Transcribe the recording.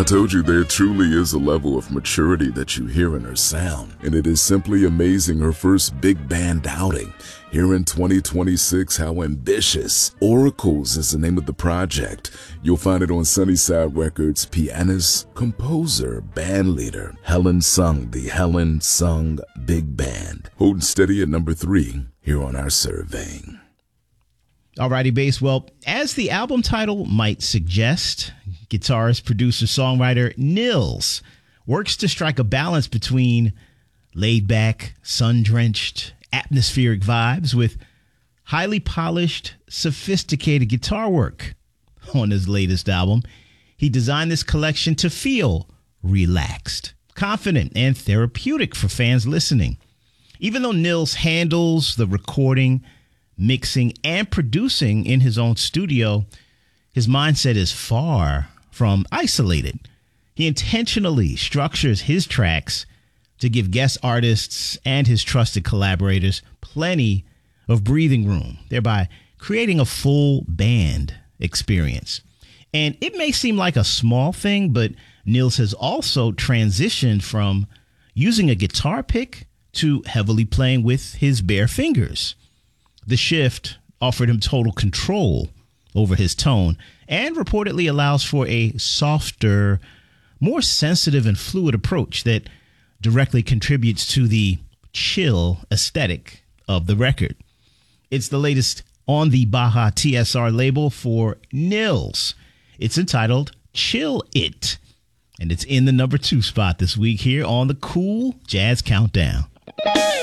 I told you there truly is a level of maturity that you hear in her sound, and it is simply amazing her first big band outing. Here in 2026, how ambitious. Oracles is the name of the project. You'll find it on Sunnyside Records. Pianist, composer, band leader, Helen Sung, the Helen Sung Big Band. Holding steady at number 3 here on our surveying. Alrighty, Bass. Well, as the album title might suggest, guitarist, producer, songwriter Nils works to strike a balance between laid-back, sun-drenched, atmospheric vibes with highly polished, sophisticated guitar work. On his latest album, he designed this collection to feel relaxed, confident, and therapeutic for fans listening. Even though Nils handles the recording, mixing, and producing in his own studio, his mindset is far from isolated. He intentionally structures his tracks to give guest artists and his trusted collaborators plenty of breathing room, thereby creating a full band experience. And it may seem like a small thing, but Nils has also transitioned from using a guitar pick to heavily playing with his bare fingers. The shift offered him total control over his tone and reportedly allows for a softer, more sensitive and fluid approach that directly contributes to the chill aesthetic of the record. It's the latest on the Baja TSR label for Nils. It's entitled Chill It, and it's in the number 2 spot this week here on the Cool Jazz Countdown.